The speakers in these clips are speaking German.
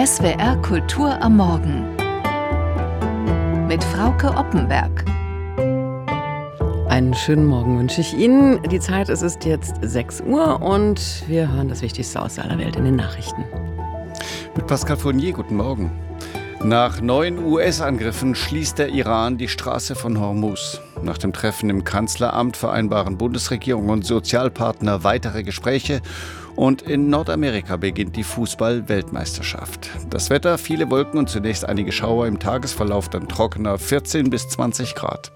SWR Kultur am Morgen mit Frauke Oppenberg. Einen schönen Morgen wünsche ich Ihnen. Die Zeit ist jetzt 6 Uhr und wir hören das Wichtigste aus aller Welt in den Nachrichten. Mit Pascal Fournier, guten Morgen. Nach 9 US-Angriffen schließt der Iran die Straße von Hormuz. Nach dem Treffen im Kanzleramt vereinbaren Bundesregierung und Sozialpartner weitere Gespräche. Und in Nordamerika beginnt die Fußball-Weltmeisterschaft. Das Wetter, viele Wolken und zunächst einige Schauer, im Tagesverlauf dann trockener 14 bis 20 Grad.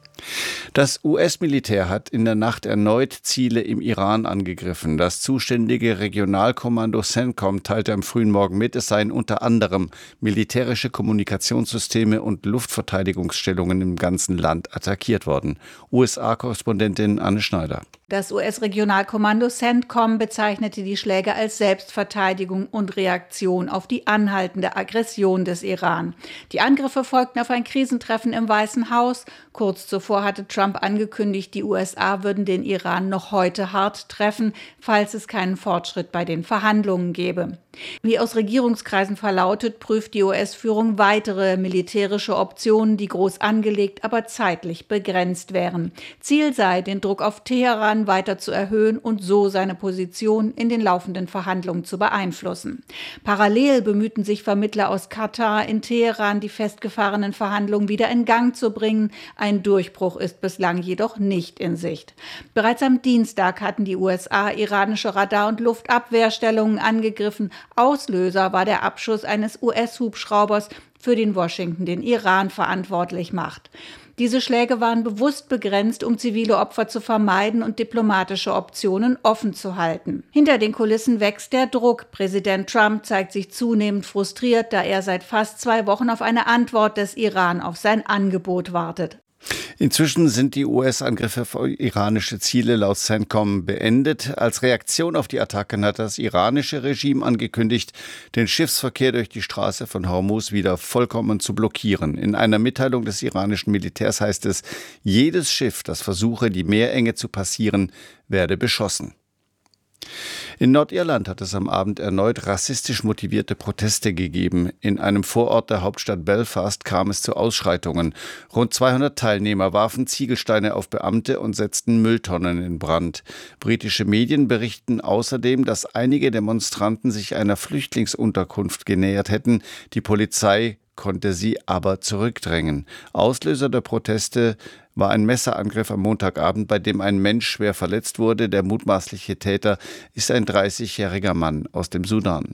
Das US-Militär hat in der Nacht erneut Ziele im Iran angegriffen. Das zuständige Regionalkommando CENTCOM teilte am frühen Morgen mit, es seien unter anderem militärische Kommunikationssysteme und Luftverteidigungsstellungen im ganzen Land attackiert worden. USA-Korrespondentin Anne Schneider. Das US-Regionalkommando CENTCOM bezeichnete die Schläge als Selbstverteidigung und Reaktion auf die anhaltende Aggression des Iran. Die Angriffe folgten auf ein Krisentreffen im Weißen Haus. Kurz zuvor hatte Trump angekündigt, die USA würden den Iran noch heute hart treffen, falls es keinen Fortschritt bei den Verhandlungen gäbe. Wie aus Regierungskreisen verlautet, prüft die US-Führung weitere militärische Optionen, die groß angelegt, aber zeitlich begrenzt wären. Ziel sei, den Druck auf Teheran weiter zu erhöhen und so seine Position in den laufenden Verhandlungen zu beeinflussen. Parallel bemühten sich Vermittler aus Katar in Teheran, die festgefahrenen Verhandlungen wieder in Gang zu bringen. Ein Durchbruch ist bislang jedoch nicht in Sicht. Bereits am Dienstag hatten die USA iranische Radar- und Luftabwehrstellungen angegriffen. Auslöser war der Abschuss eines US-Hubschraubers, für den Washington den Iran verantwortlich macht. Diese Schläge waren bewusst begrenzt, um zivile Opfer zu vermeiden und diplomatische Optionen offen zu halten. Hinter den Kulissen wächst der Druck. Präsident Trump zeigt sich zunehmend frustriert, da er seit fast 2 Wochen auf eine Antwort des Iran auf sein Angebot wartet. Inzwischen sind die US-Angriffe auf iranische Ziele laut CENTCOM beendet. Als Reaktion auf die Attacken hat das iranische Regime angekündigt, den Schiffsverkehr durch die Straße von Hormuz wieder vollkommen zu blockieren. In einer Mitteilung des iranischen Militärs heißt es, jedes Schiff, das versuche, die Meerenge zu passieren, werde beschossen. In Nordirland hat es am Abend erneut rassistisch motivierte Proteste gegeben. In einem Vorort der Hauptstadt Belfast kam es zu Ausschreitungen. Rund 200 Teilnehmer warfen Ziegelsteine auf Beamte und setzten Mülltonnen in Brand. Britische Medien berichten außerdem, dass einige Demonstranten sich einer Flüchtlingsunterkunft genähert hätten. Die Polizei konnte sie aber zurückdrängen. Auslöser der Proteste war ein Messerangriff am Montagabend, bei dem ein Mensch schwer verletzt wurde. Der mutmaßliche Täter ist ein 30-jähriger Mann aus dem Sudan.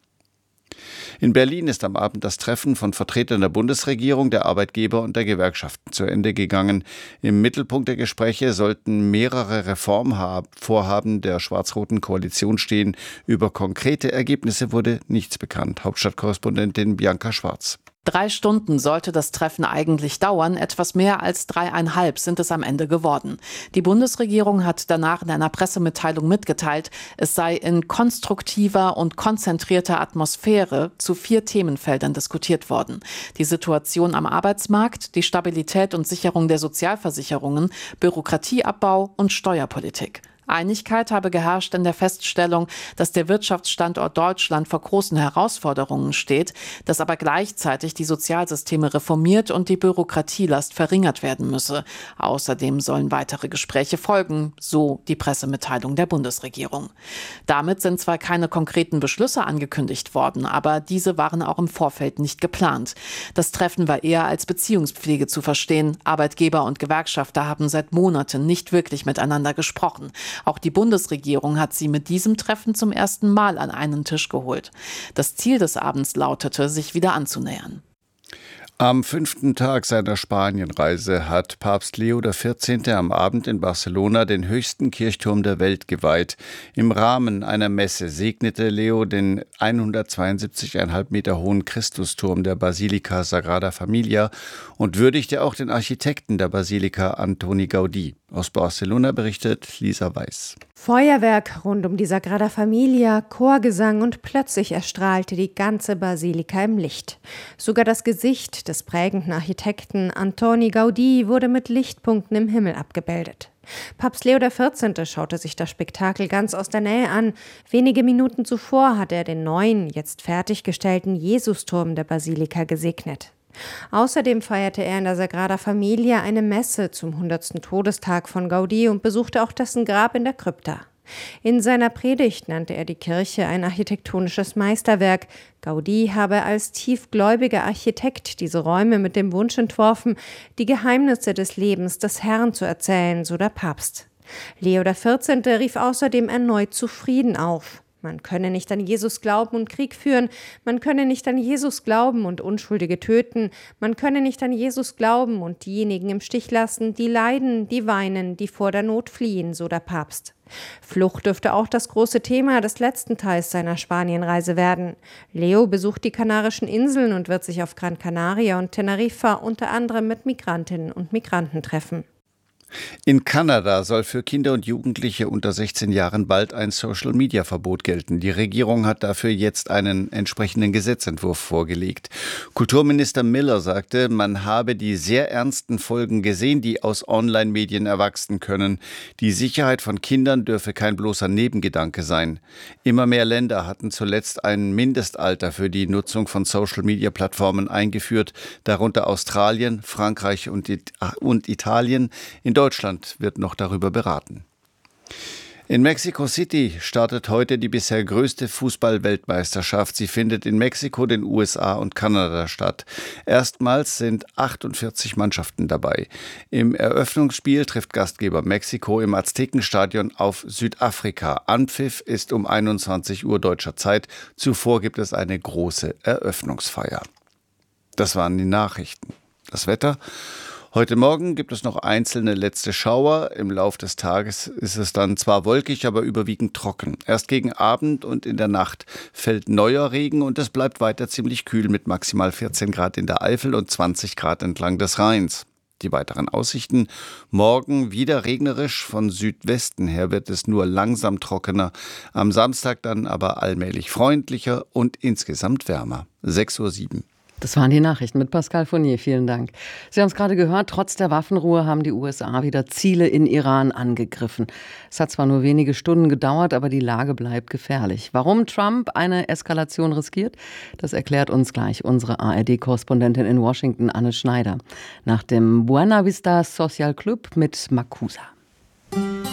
In Berlin ist am Abend das Treffen von Vertretern der Bundesregierung, der Arbeitgeber und der Gewerkschaften zu Ende gegangen. Im Mittelpunkt der Gespräche sollten mehrere Reformvorhaben der schwarz-roten Koalition stehen. Über konkrete Ergebnisse wurde nichts bekannt. Hauptstadtkorrespondentin Bianca Schwarz. 3 Stunden sollte das Treffen eigentlich dauern, etwas mehr als 3,5 sind es am Ende geworden. Die Bundesregierung hat danach in einer Pressemitteilung mitgeteilt, es sei in konstruktiver und konzentrierter Atmosphäre zu 4 Themenfeldern diskutiert worden. Die Situation am Arbeitsmarkt, die Stabilität und Sicherung der Sozialversicherungen, Bürokratieabbau und Steuerpolitik. Einigkeit habe geherrscht in der Feststellung, dass der Wirtschaftsstandort Deutschland vor großen Herausforderungen steht, dass aber gleichzeitig die Sozialsysteme reformiert und die Bürokratielast verringert werden müsse. Außerdem sollen weitere Gespräche folgen, so die Pressemitteilung der Bundesregierung. Damit sind zwar keine konkreten Beschlüsse angekündigt worden, aber diese waren auch im Vorfeld nicht geplant. Das Treffen war eher als Beziehungspflege zu verstehen. Arbeitgeber und Gewerkschafter haben seit Monaten nicht wirklich miteinander gesprochen. Auch die Bundesregierung hat sie mit diesem Treffen zum ersten Mal an einen Tisch geholt. Das Ziel des Abends lautete, sich wieder anzunähern. Am 5. Tag seiner Spanienreise hat Papst Leo XIV. Am Abend in Barcelona den höchsten Kirchturm der Welt geweiht. Im Rahmen einer Messe segnete Leo den 172,5 Meter hohen Christusturm der Basilika Sagrada Familia und würdigte auch den Architekten der Basilika Antoni Gaudí. Aus Barcelona berichtet Lisa Weiß. Feuerwerk rund um die Sagrada Familia, Chorgesang und plötzlich erstrahlte die ganze Basilika im Licht. Sogar das Gesicht des prägenden Architekten Antoni Gaudí wurde mit Lichtpunkten im Himmel abgebildet. Papst Leo XIV. Schaute sich das Spektakel ganz aus der Nähe an. Wenige Minuten zuvor hatte er den neuen, jetzt fertiggestellten Jesusturm der Basilika gesegnet. Außerdem feierte er in der Sagrada Familia eine Messe zum 100. Todestag von Gaudí und besuchte auch dessen Grab in der Krypta. In seiner Predigt nannte er die Kirche ein architektonisches Meisterwerk. Gaudí habe als tiefgläubiger Architekt diese Räume mit dem Wunsch entworfen, die Geheimnisse des Lebens des Herrn zu erzählen, so der Papst. Leo XIV. Rief außerdem erneut zu Frieden auf. Man könne nicht an Jesus glauben und Krieg führen, man könne nicht an Jesus glauben und Unschuldige töten, man könne nicht an Jesus glauben und diejenigen im Stich lassen, die leiden, die weinen, die vor der Not fliehen, so der Papst. Flucht dürfte auch das große Thema des letzten Teils seiner Spanienreise werden. Leo besucht die Kanarischen Inseln und wird sich auf Gran Canaria und Teneriffa unter anderem mit Migrantinnen und Migranten treffen. In Kanada soll für Kinder und Jugendliche unter 16 Jahren bald ein Social-Media-Verbot gelten. Die Regierung hat dafür jetzt einen entsprechenden Gesetzentwurf vorgelegt. Kulturminister Miller sagte, man habe die sehr ernsten Folgen gesehen, die aus Online-Medien erwachsen können. Die Sicherheit von Kindern dürfe kein bloßer Nebengedanke sein. Immer mehr Länder hatten zuletzt ein Mindestalter für die Nutzung von Social-Media-Plattformen eingeführt, darunter Australien, Frankreich und Italien. In Deutschland wird noch darüber beraten. In Mexico City startet heute die bisher größte Fußball-Weltmeisterschaft. Sie findet in Mexiko, den USA und Kanada statt. Erstmals sind 48 Mannschaften dabei. Im Eröffnungsspiel trifft Gastgeber Mexiko im Aztekenstadion auf Südafrika. Anpfiff ist um 21 Uhr deutscher Zeit. Zuvor gibt es eine große Eröffnungsfeier. Das waren die Nachrichten. Das Wetter. Heute Morgen gibt es noch einzelne letzte Schauer. Im Lauf des Tages ist es dann zwar wolkig, aber überwiegend trocken. Erst gegen Abend und in der Nacht fällt neuer Regen und es bleibt weiter ziemlich kühl mit maximal 14 Grad in der Eifel und 20 Grad entlang des Rheins. Die weiteren Aussichten: morgen wieder regnerisch, von Südwesten her wird es nur langsam trockener. Am Samstag dann aber allmählich freundlicher und insgesamt wärmer. 6:07 Uhr. Das waren die Nachrichten mit Pascal Fournier. Vielen Dank. Sie haben es gerade gehört, trotz der Waffenruhe haben die USA wieder Ziele in Iran angegriffen. Es hat zwar nur wenige Stunden gedauert, aber die Lage bleibt gefährlich. Warum Trump eine Eskalation riskiert, das erklärt uns gleich unsere ARD-Korrespondentin in Washington, Anne Schneider. Nach dem Buena Vista Social Club mit Makusa.